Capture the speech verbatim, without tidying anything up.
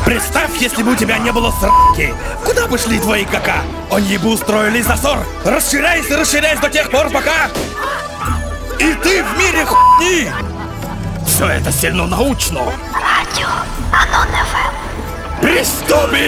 Представь, если бы у тебя не было сраки. Куда бы шли твои кака? Они бы устроили засор. Расширяйся, расширяйся до тех пор, пока... И ты в мире хуйни! Все это сильно научно. Радіо Анон еф ем. Приступи!